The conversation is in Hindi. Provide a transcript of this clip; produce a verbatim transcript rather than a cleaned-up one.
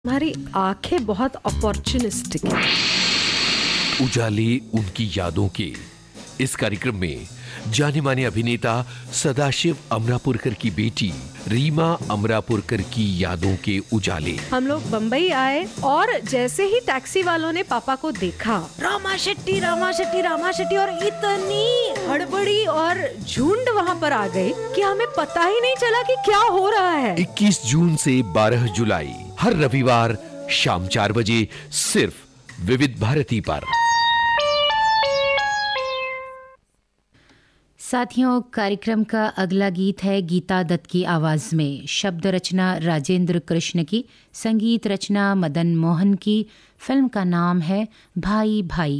हमारी आंखें बहुत अपॉर्चुनिस्टिक हैं। उजाले उनकी यादों के इस कार्यक्रम में जाने माने अभिनेता सदाशिव अमरापुरकर की बेटी रीमा अमरापुरकर की यादों के उजाले। हम लोग बम्बई आए और जैसे ही टैक्सी वालों ने पापा को देखा, रामा शेट्टी रामा शेट्टी रामा शेट्टी, और इतनी हड़बड़ी और झुंड वहाँ पर आ गई कि हमें पता ही नहीं चला कि क्या हो रहा है। इक्कीस जून से बारह जुलाई हर रविवार शाम चार बजे सिर्फ विविध भारती पर। साथियों, कार्यक्रम का अगला गीत है गीता दत्त की आवाज में। शब्द रचना राजेंद्र कृष्ण की, संगीत रचना मदन मोहन की। फिल्म का नाम है भाई भाई।